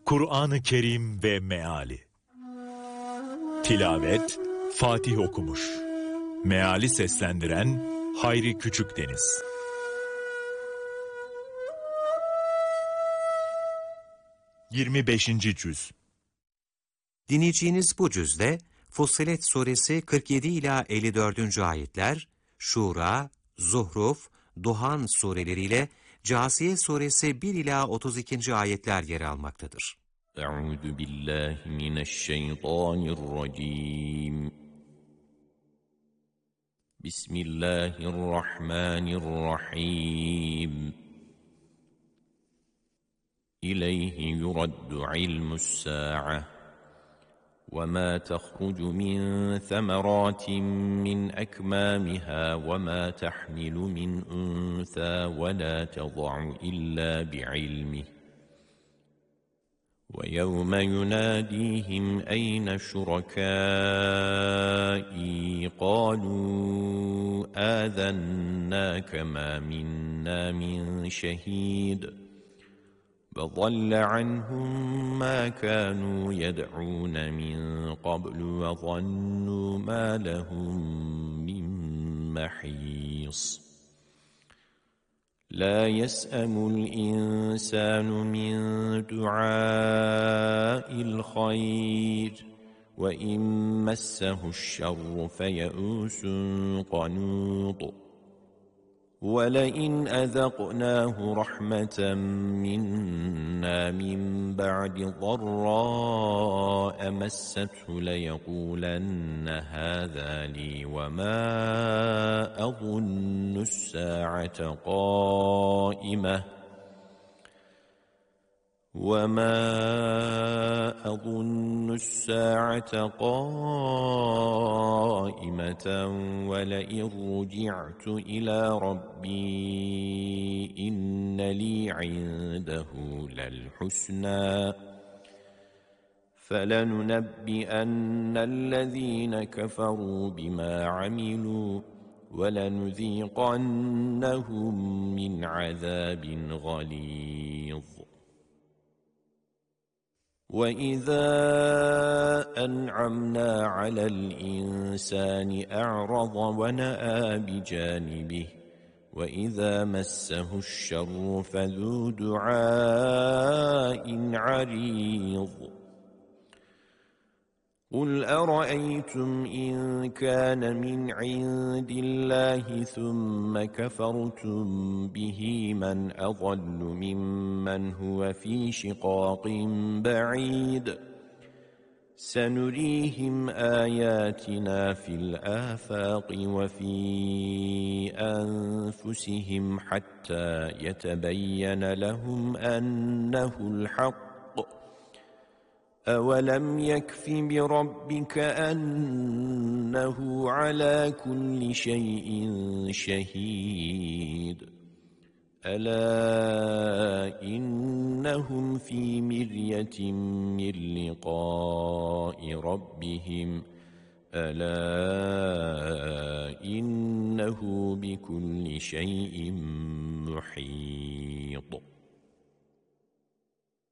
Kur'an-ı Kerim ve Meali. Tilavet Fatih okumuş. Meali seslendiren Hayri Küçükdeniz. ...25. cüz. Dinleyeceğiniz bu cüzde Fussilet suresi 47 ila 54. ayetler, Şura, Zuhruf, Duhan sureleriyle Câsiye suresi 1 ila 32. ayetler yer almaktadır. Euzu billahi mineşşeytanirracim. Bismillahirrahmanirrahim. İleyhi yuraddu ilmus-sa'ah. وَمَا تَخْرُجُ مِنْ ثَمَرَاتٍ مِنْ أَكْمَامِهَا وَمَا تَحْمِلُ مِنْ أُنْثَى وَلَا تَضَعُ إِلَّا بِعِلْمِهِ وَيَوْمَ يُنَادِيهِمْ أَيْنَ شُرَكَائِي قَالُوا آذَنَّاكَ مَا مِنَّا مِنْ شَهِيدٍ وَضَلَّ عَنْهُمْ مَا كَانُوا يَدْعُونَ مِنْ قَبْلُ وَظَنُّوا مَا لَهُمْ مِنْ مَحِيصٍ لَا يَسْأَمُ الْإِنْسَانُ مِنْ دُعَاءِ الْخَيْرِ وَإِنْ مَسَّهُ الشَّرُّ فَيَئُوسٌ قَنُوطٌ وَلَئِنْ أَذَقْنَاهُ رَحْمَةً مِنَّا مِنْ بَعْدِ ضَرَّاءَ مَسَّتْهُ لَيَقُولَنَّ هَذَا لِي وَمَا أَظُنُّ السَّاعَةَ قَائِمَةً وَلَئِنْ رُجِعْتُ إِلَى رَبِّي إِنَّ لِي عِندَهُ لَلْحُسْنَى فَلَنُنَبِّئَنَّ الَّذِينَ كَفَرُوا بِمَا عَمِلُوا وَلَنُذِيقَنَّهُمْ مِنْ عَذَابٍ غَلِيظٍ وَإِذَا أَنْعَمْنَا عَلَى الْإِنْسَانِ أَعْرَضَ وَنَأَىٰ بِجَانِبِهِ وَإِذَا مَسَّهُ الشَّرُّ فَذُو دُعَاءٍ عَرِيضٍ قُلْ أَرَأَيْتُمْ إِنْ كَانَ مِنْ عِنْدِ اللَّهِ ثُمَّ كَفَرْتُمْ بِهِ مَنْ أَضَلُّ مِمَّنْ هُوَ فِي شِقَاقٍ بَعِيدٍ سَنُرِيهِمْ آيَاتِنَا فِي الْآفَاقِ وَفِي أَنْفُسِهِمْ حَتَّى يَتَبَيَّنَ لَهُمْ أَنَّهُ الْحَقُّ أَوَلَمْ يَكْفِ بِرَبِّكَ أَنَّهُ عَلَى كُلِّ شَيْءٍ شَهِيدٌ أَلَا إِنَّهُمْ فِي مِرْيَةٍ مِّن لِقَاءِ رَبِّهِمْ أَلَا إِنَّهُ بِكُلِّ شَيْءٍ مُحِيطٌ